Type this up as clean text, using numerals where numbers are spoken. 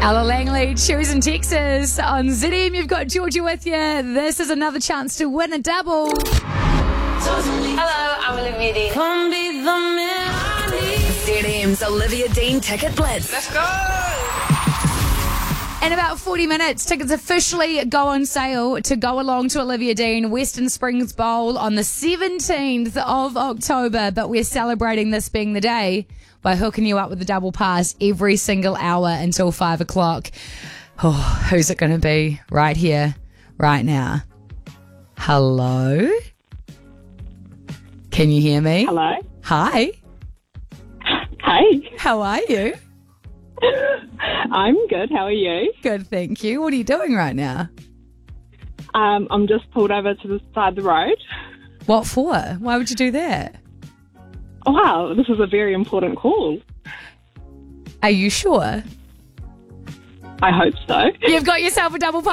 Ella Langley, Choosing Texas. On ZM, you've got Georgia with you. This is another chance to win a double. Hello, I'm Olivia Dean. Come be the man I need. ZM's Olivia Dean Ticket Blitz. Let's go! In about 40 minutes, tickets officially go on sale to go along to Olivia Dean Western Springs Bowl on the 17th of October. But we're celebrating this being the day by hooking you up with a double pass every single hour until 5 o'clock. Oh, who's it going to be right here, right now? Hello? Can you hear me? Hello. Hi. Hey. How are you? I'm good. How are you? Good, thank you. What are you doing right now? I'm just pulled over to the side of the road. What for? Why would you do that? Oh, wow, this is a very important call. Are you sure? I hope so. You've got yourself a double